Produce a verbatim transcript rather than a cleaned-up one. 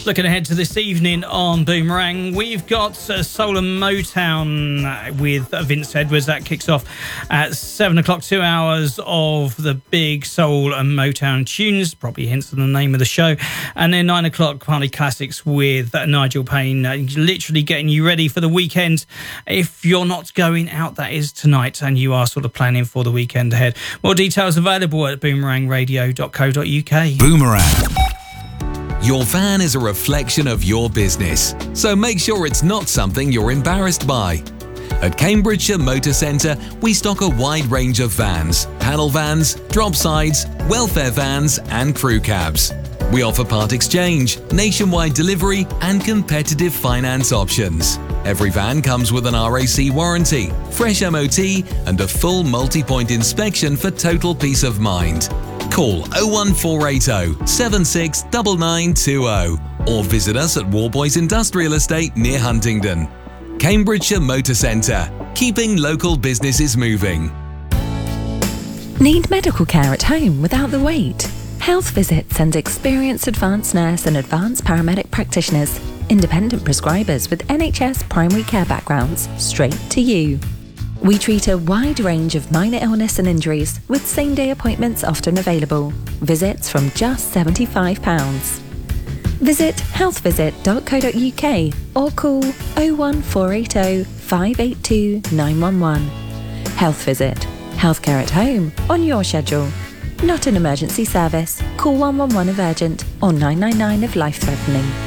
Looking ahead to this evening on Boomerang, we've got uh, Soul and Motown with uh, Vince Edwards. That kicks off at seven o'clock, two hours of the big Soul and Motown tunes, probably hence the name of the show. And then nine o'clock, Party Classics with uh, Nigel Payne, uh, literally getting you ready for the weekend. If you're not going out, that is tonight, and you are sort of planning for the weekend ahead. More details available at boomerang radio dot co dot uk. Boomerang. Your van is a reflection of your business, so make sure it's not something you're embarrassed by. At Cambridgeshire Motor Centre, we stock a wide range of vans, panel vans, drop sides, welfare vans and crew cabs. We offer part exchange, nationwide delivery and competitive finance options. Every van comes with an R A C warranty, fresh M O T and a full multi-point inspection for total peace of mind. Call oh one four eight oh, seven six nine nine two oh or visit us at Warboys Industrial Estate near Huntingdon. Cambridgeshire Motor Centre, keeping local businesses moving. Need medical care at home without the wait? Health Visit sends experienced advanced nurse and advanced paramedic practitioners, independent prescribers with N H S primary care backgrounds, straight to you. We treat a wide range of minor illness and injuries with same-day appointments often available. Visits from just seventy-five pounds. Visit health visit dot co dot uk or call oh one four eight oh, five eight two, nine one one. Health Visit. Healthcare at home on your schedule. Not an emergency service. Call one one one if urgent or nine nine nine if life-threatening.